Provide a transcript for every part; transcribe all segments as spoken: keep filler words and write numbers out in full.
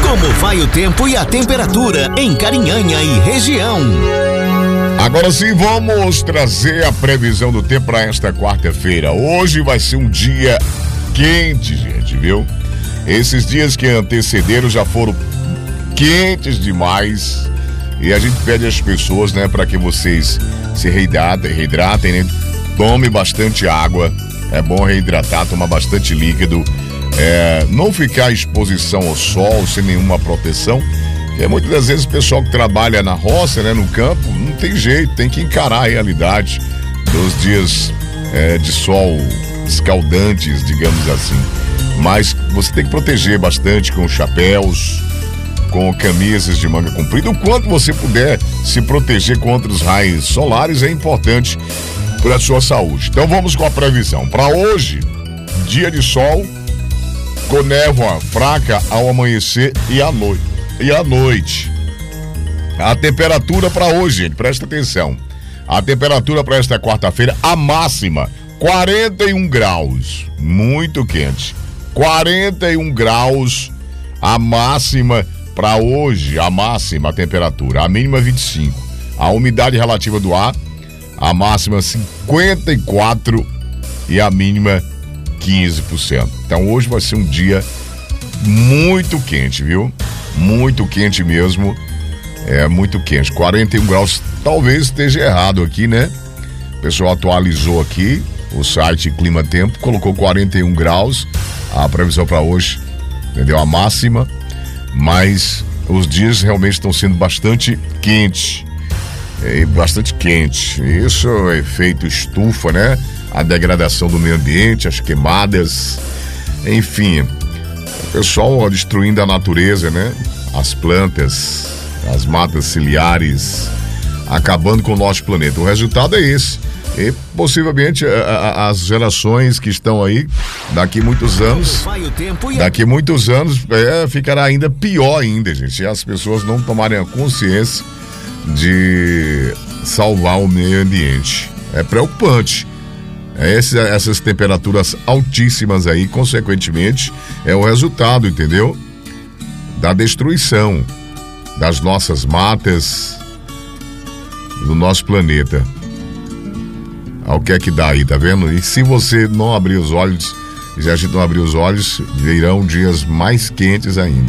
Como vai o tempo e a temperatura em Carinhanha e região? Agora sim, vamos trazer a previsão do tempo para esta quarta-feira. Hoje vai ser um dia quente, gente, viu? Esses dias que antecederam já foram quentes demais. E a gente pede às pessoas, né, para que vocês se reidratem, reidratem, né? Tome bastante água. É bom reidratar, tomar bastante líquido. É, não ficar à exposição ao sol sem nenhuma proteção. Porque muitas das vezes o pessoal que trabalha na roça, né, no campo, não tem jeito, tem que encarar a realidade dos dias é, de sol escaldantes, digamos assim. Mas você tem que proteger bastante com chapéus, com camisas de manga comprida. O quanto você puder se proteger contra os raios solares é importante para a sua saúde. Então vamos com a previsão. Para hoje, dia de sol, com névoa fraca ao amanhecer e à noite. E à noite. A temperatura para hoje, gente, presta atenção. A temperatura para esta quarta-feira, a máxima, quarenta e um graus. Muito quente. quarenta e um graus a máxima para hoje, a máxima temperatura. A mínima vinte e cinco. A umidade relativa do ar, a máxima cinquenta e quatro e a mínima quinze por cento. Então hoje vai ser um dia muito quente, viu? Muito quente mesmo. É muito quente. quarenta e um graus. Talvez esteja errado aqui, né? O pessoal atualizou aqui o site Clima Tempo, colocou quarenta e um graus. A previsão para hoje, entendeu? A máxima. Mas os dias realmente estão sendo bastante quentes. É, bastante quente. Isso é efeito estufa, né? A degradação do meio ambiente, as queimadas, enfim, o pessoal destruindo a natureza, né? As plantas, as matas ciliares, acabando com o nosso planeta. O resultado é esse. E possivelmente a, a, as gerações que estão aí, daqui muitos anos, daqui muitos anos, é, ficará ainda pior ainda, gente. Se as pessoas não tomarem a consciência de salvar o meio ambiente. É preocupante. Esse, essas temperaturas altíssimas aí, consequentemente, é o resultado, entendeu? Da destruição das nossas matas, do nosso planeta. Ao que é que dá aí, tá vendo? E se você não abrir os olhos, se a gente não abrir os olhos, virão dias mais quentes ainda.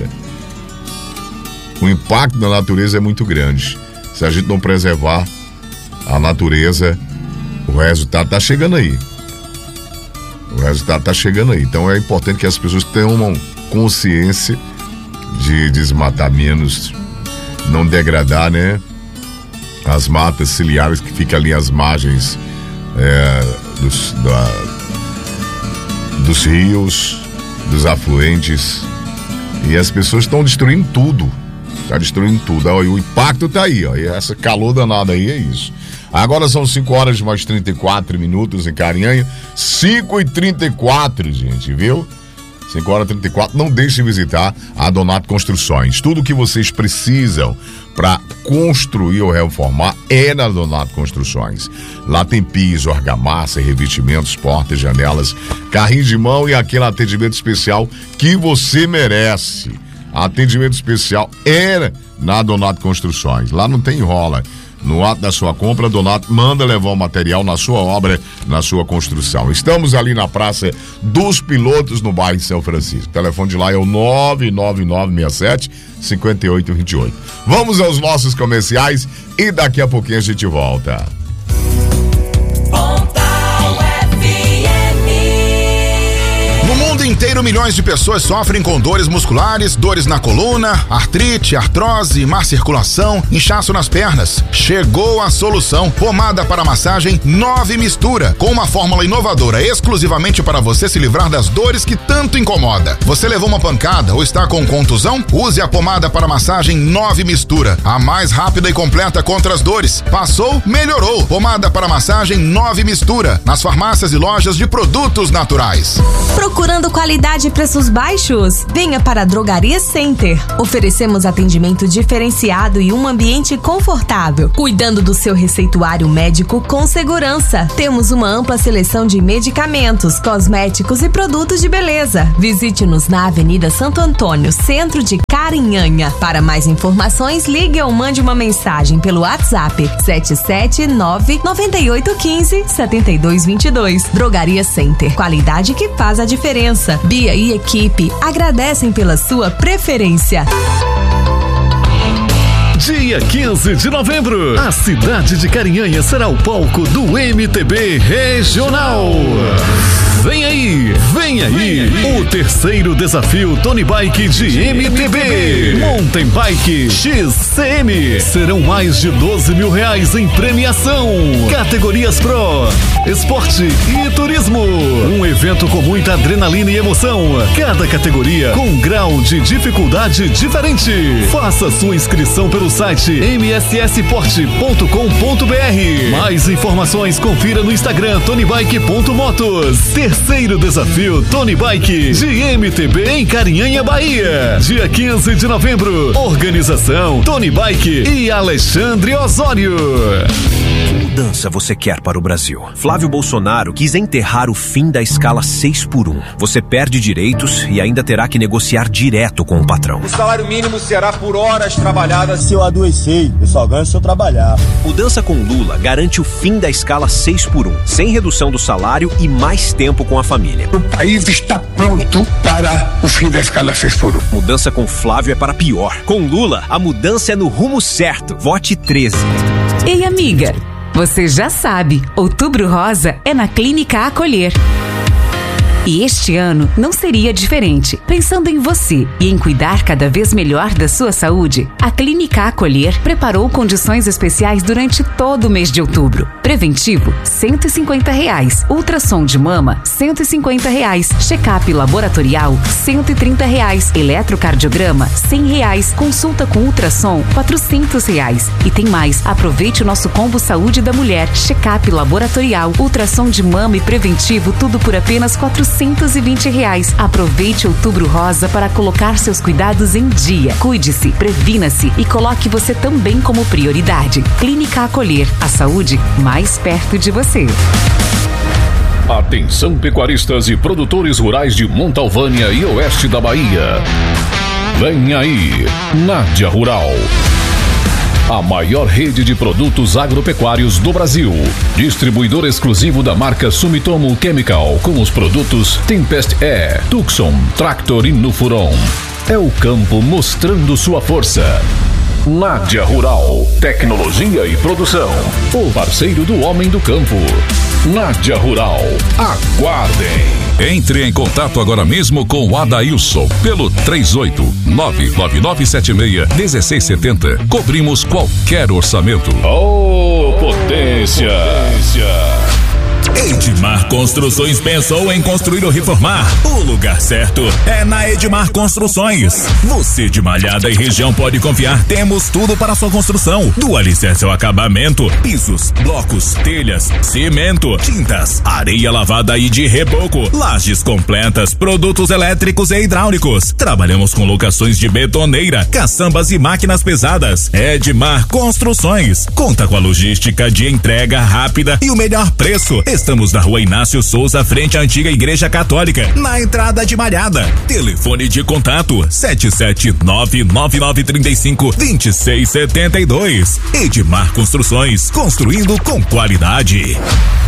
O impacto da natureza é muito grande. Se a gente não preservar a natureza, o resultado tá chegando aí. O resultado tá chegando aí. Então é importante que as pessoas tenham consciência de desmatar menos, não degradar, né? As matas ciliares que ficam ali às margens é, dos, da, dos rios, dos afluentes. E as pessoas estão destruindo tudo. Tá destruindo tudo. Ó, e o impacto tá aí, ó. E essa calor danada aí é isso. Agora são cinco horas mais trinta e quatro minutos em Carinhanha. cinco e trinta e quatro, gente, viu? cinco horas e trinta e quatro. Não deixe de visitar a Donato Construções. Tudo que vocês precisam para construir ou reformar é na Donato Construções. Lá tem piso, argamassa, revestimentos, portas, janelas, carrinho de mão e aquele atendimento especial que você merece. Atendimento especial é na Donato Construções. Lá não tem enrola. No ato da sua compra, Donato manda levar o material na sua obra, na sua construção. Estamos ali na Praça dos Pilotos, no bairro São Francisco. O telefone de lá é o nove nove nove seis sete, cinco oito dois oito. Vamos aos nossos comerciais e daqui a pouquinho a gente volta. No mundo inteiro, milhões de pessoas sofrem com dores musculares, dores na coluna, artrite, artrose, má circulação, inchaço nas pernas. Chegou a solução. Pomada para massagem Nove Mistura, com uma fórmula inovadora exclusivamente para você se livrar das dores que tanto incomoda. Você levou uma pancada ou está com contusão? Use a pomada para massagem Nove Mistura, a mais rápida e completa contra as dores. Passou? Melhorou. Pomada para massagem Nove Mistura, nas farmácias e lojas de produtos naturais. Procurando qualidade Qualidade e preços baixos? Venha para a Drogaria Center. Oferecemos atendimento diferenciado e um ambiente confortável, cuidando do seu receituário médico com segurança. Temos uma ampla seleção de medicamentos, cosméticos e produtos de beleza. Visite-nos na Avenida Santo Antônio, centro de Carinhanha. Para mais informações, ligue ou mande uma mensagem pelo WhatsApp sete sete nove, nove oito um cinco, sete dois dois dois. Drogaria Center. Qualidade que faz a diferença. Bia e equipe agradecem pela sua preferência. Dia quinze de novembro, a cidade de Carinhanha será o palco do M T B Regional. Vem aí, vem aí, o terceiro desafio Tony Bike de M T B, Mountain Bike X C M. Serão mais de doze mil reais em premiação. Categorias Pro, Esporte e Turismo. Um evento com muita adrenalina e emoção. Cada categoria com um grau de dificuldade diferente. Faça sua inscrição pelo site m s s porte ponto com ponto b r. Mais informações confira no Instagram tony bike ponto motos. Terceiro desafio Tony Bike de M T B em Carinhanha, Bahia. Dia quinze de novembro. Organização Tony Bike e Alexandre Osório. Que mudança você quer para o Brasil? Flávio Bolsonaro quis enterrar o fim da escala seis por um. Você perde direitos e ainda terá que negociar direto com o patrão. O salário mínimo será por horas trabalhadas. Se eu adoecer, eu só ganho se eu trabalhar. Mudança com Lula garante o fim da escala seis por um, sem redução do salário e mais tempo com a família. O país está pronto para o fim da escala seis por um. Mudança com Flávio é para pior. Com Lula, a mudança é no rumo certo. Vote treze. Ei, amiga, você já sabe, Outubro Rosa é na Clínica Acolher. E este ano não seria diferente. Pensando em você e em cuidar cada vez melhor da sua saúde, a Clínica Acolher preparou condições especiais durante todo o mês de outubro. Preventivo, cento e cinquenta reais. Ultrassom de mama, cento e cinquenta reais. Check-up laboratorial, cento e trinta reais. Eletrocardiograma, cem reais. Consulta com ultrassom, quatrocentos reais. E tem mais, aproveite o nosso combo Saúde da Mulher. Check-up laboratorial, ultrassom de mama e preventivo, tudo por apenas quatrocentos e vinte reais. Aproveite Outubro Rosa para colocar seus cuidados em dia. Cuide-se, previna-se e coloque você também como prioridade. Clínica Acolher, a saúde mais perto de você. Atenção pecuaristas e produtores rurais de Montalvânia e oeste da Bahia. Vem aí, Nádia Rural. A maior rede de produtos agropecuários do Brasil. Distribuidor exclusivo da marca Sumitomo Chemical, com os produtos Tempest E, Tucson, Tractor e Nufuron. É o campo mostrando sua força. Nádia Rural, tecnologia e produção. O parceiro do homem do campo. Nádia Rural, aguardem. Entre em contato agora mesmo com o Adailson pelo três oito nove nove nove sete seis um seis sete zero. Cobrimos qualquer orçamento. Oh, potência! potência. Edmar Construções pensou em construir ou reformar? O lugar certo é na Edmar Construções. Você de Malhada e região pode confiar, temos tudo para sua construção. Do alicerce ao acabamento, pisos, blocos, telhas, cimento, tintas, areia lavada e de reboco, lajes completas, produtos elétricos e hidráulicos. Trabalhamos com locações de betoneira, caçambas e máquinas pesadas. Edmar Construções conta com a logística de entrega rápida e o melhor preço. Estamos na Rua Inácio Souza, frente à antiga Igreja Católica, na entrada de Malhada. Telefone de contato sete sete nove nove nove três cinco dois seis sete dois. Edmar Construções, construindo com qualidade.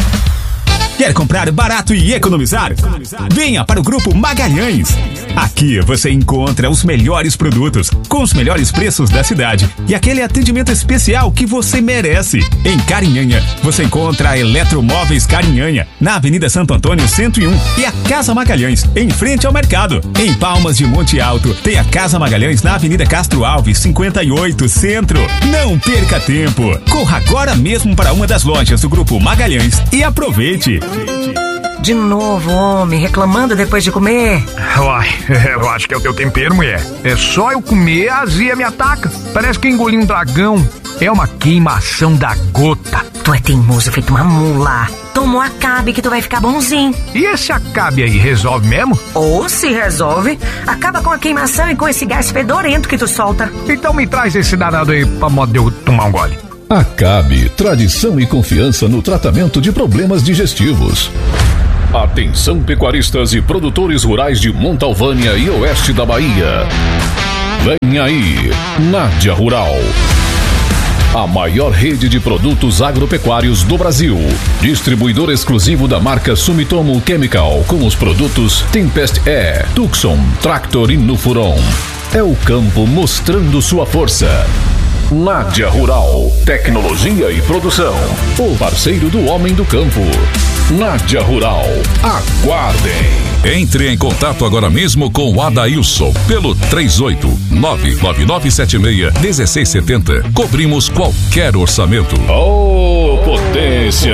Quer comprar barato e economizar? Venha para o Grupo Magalhães. Aqui você encontra os melhores produtos, com os melhores preços da cidade e aquele atendimento especial que você merece. Em Carinhanha, você encontra a Eletromóveis Carinhanha, na Avenida Santo Antônio cento e um, e a Casa Magalhães, em frente ao mercado. Em Palmas de Monte Alto, tem a Casa Magalhães na Avenida Castro Alves, cinquenta e oito, Centro. Não perca tempo. Corra agora mesmo para uma das lojas do Grupo Magalhães e aproveite. De novo, homem, reclamando depois de comer? Uai, eu acho que é o teu tempero, mulher. É só eu comer, a azia me ataca. Parece que engoli um dragão. é uma queimação da gota. Tu é teimoso feito uma mula. Tomou Acabe que tu vai ficar bonzinho. E esse Acabe aí resolve mesmo? Ou se resolve, acaba com a queimação e com esse gás fedorento que tu solta. Então me traz esse danado aí pra modo de eu tomar um gole. Acabe, tradição e confiança no tratamento de problemas digestivos. Atenção pecuaristas e produtores rurais de Montalvânia e oeste da Bahia. Vem aí, Nádia Rural. A maior rede de produtos agropecuários do Brasil. Distribuidor exclusivo da marca Sumitomo Chemical, com os produtos Tempest E, Tucson, Tractor e Nufuron. É o campo mostrando sua força. Nádia Rural, tecnologia e produção. O parceiro do homem do campo. Nádia Rural, aguardem. Entre em contato agora mesmo com o Adailson pelo três oito nove nove nove sete seis um seis sete zero. Cobrimos qualquer orçamento. Oh, potência!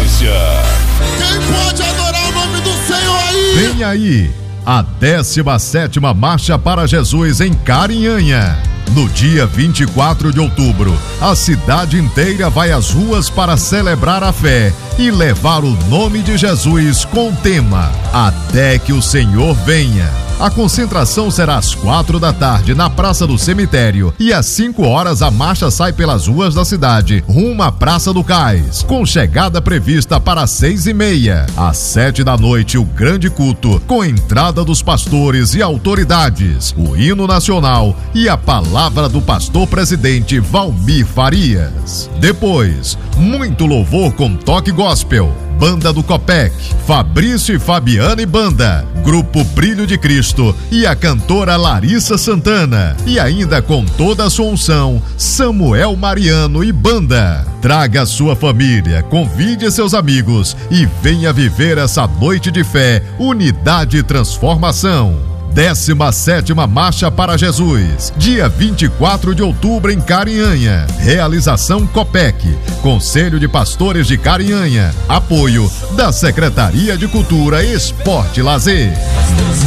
Quem pode adorar o nome do Senhor aí? Vem aí, a décima sétima Marcha para Jesus em Carinhanha. No dia vinte e quatro de outubro, a cidade inteira vai às ruas para celebrar a fé e levar o nome de Jesus com o tema Até que o Senhor venha. A concentração será às quatro da tarde na Praça do Cemitério e às cinco horas a marcha sai pelas ruas da cidade, rumo à Praça do Cais, com chegada prevista para seis e meia. Às sete da noite, o grande culto, com entrada dos pastores e autoridades, o hino nacional e a palavra do pastor presidente Valmir Farias. Depois, muito louvor com toque gospel. Banda do Copec, Fabrício e Fabiana e Banda, Grupo Brilho de Cristo e a cantora Larissa Santana. E ainda com toda a sua unção, Samuel Mariano e Banda. Traga a sua família, convide seus amigos e venha viver essa noite de fé, unidade e transformação. décima sétima Marcha para Jesus, dia vinte e quatro de outubro em Carinhanha. Realização Copec, Conselho de Pastores de Carinhanha. Apoio da Secretaria de Cultura, Esporte e Lazer.